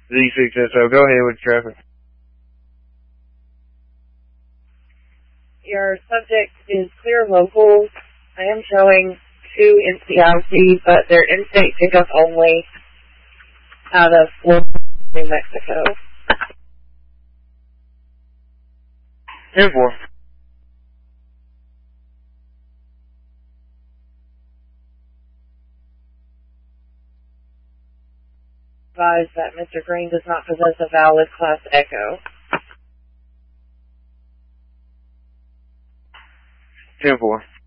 Z6SO, go ahead with traffic. Your subject is clear locals. I am showing 2 NCIC, but they're in-state pickup only out of Florida, New Mexico. 10-4. Advise that Mr. Green does not possess a valid Class Echo. 10-4.